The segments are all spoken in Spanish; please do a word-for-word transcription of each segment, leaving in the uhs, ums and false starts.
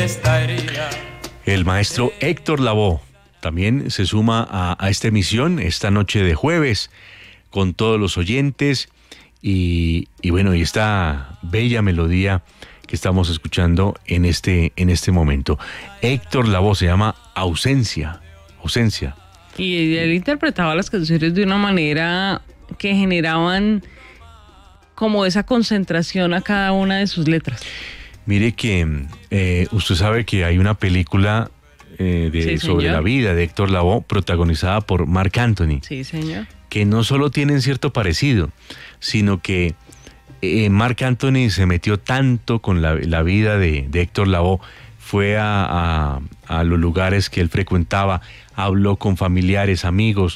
esta herida. El maestro Héctor Lavoe también se suma a, a esta emisión esta noche de jueves con todos los oyentes y, y bueno, y esta bella melodía que estamos escuchando en este, en este momento. Héctor Lavoe se llama Ausencia, Ausencia. Y él interpretaba las canciones de una manera que generaban como esa concentración a cada una de sus letras. Mire que eh, usted sabe que hay una película eh, de, sí, sobre la vida de Héctor Lavoe protagonizada por Marc Anthony. Sí, señor. Que no solo tienen cierto parecido, sino que eh, Marc Anthony se metió tanto con la, la vida de, de Héctor Lavoe, fue a, a, a los lugares que él frecuentaba, habló con familiares, amigos,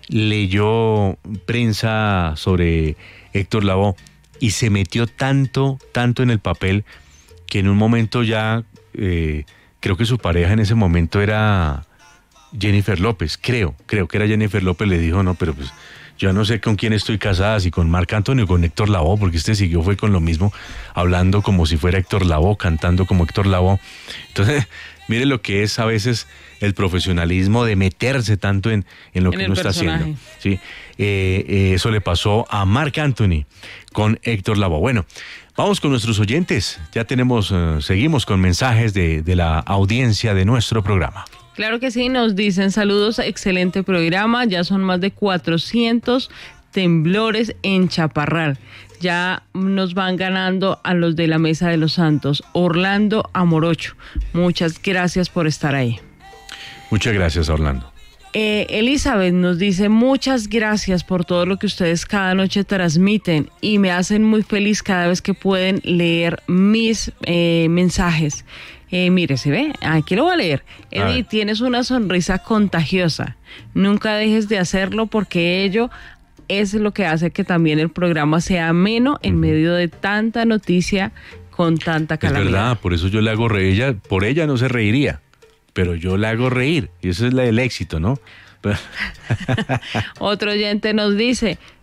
leyó prensa sobre Héctor Lavoe y se metió tanto, tanto en el papel que en un momento ya, eh, creo que su pareja en ese momento era Jennifer López, creo, creo que era Jennifer López, le dijo, no, pero pues yo no sé con quién estoy casada, si con Marc Anthony o con Héctor Lavoe, porque este siguió fue con lo mismo, hablando como si fuera Héctor Lavoe, cantando como Héctor Lavoe. Entonces, mire lo que es a veces el profesionalismo de meterse tanto en, en lo en que uno está haciendo. ¿Sí? Eh, eh, eso le pasó a Marc Anthony con Héctor Lavoe. Bueno, vamos con nuestros oyentes. Ya tenemos, uh, seguimos con mensajes de, de la audiencia de nuestro programa. Claro que sí, nos dicen saludos, excelente programa, ya son más de cuatrocientos temblores en Chaparral, ya nos van ganando a los de la Mesa de los Santos, Orlando Amorocho, muchas gracias por estar ahí. Muchas gracias, Orlando. Eh, Elizabeth nos dice muchas gracias por todo lo que ustedes cada noche transmiten y me hacen muy feliz cada vez que pueden leer mis eh, mensajes. Eh, mire, ¿se ve? Aquí lo voy a leer. Edith, tienes una sonrisa contagiosa. Nunca dejes de hacerlo porque ello es lo que hace que también el programa sea ameno en uh-huh. medio de tanta noticia con tanta calamidad. Es verdad, por eso yo le hago reír. Ella, por ella no se reiría, pero yo la hago reír. Y eso es la del éxito, ¿no? Otro oyente nos dice,